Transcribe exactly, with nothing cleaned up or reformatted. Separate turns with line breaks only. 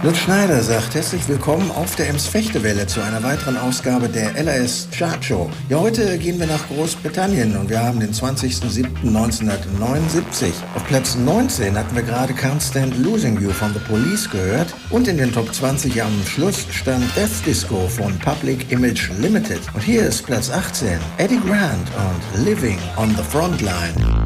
Lutz Schneider sagt herzlich willkommen auf der Ems Fechtewelle zu einer weiteren Ausgabe der L A S Chart Show. Ja, heute gehen wir nach Großbritannien und wir haben den zwanzigsten siebten neunzehnhundertneunundsiebzig. Auf Platz neunzehn hatten wir gerade Can't Stand Losing You von The Police gehört und in den Top zwanzig am Schluss stand Death Disco von Public Image Limited. Und hier ist Platz achtzehn, Eddie Grant und Living on the Frontline.